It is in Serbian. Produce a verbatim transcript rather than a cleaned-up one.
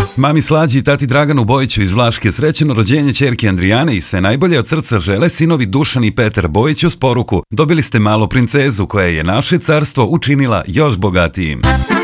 Mami Slađi i tati Draganu Bojiću iz Vlaške srećeno rođenje ćerke Andrijane i sve najbolje od srca žele sinovi Dušan i Petar Bojić uz poruku: dobili ste malu princezu koja je naše carstvo učinila još bogatijim.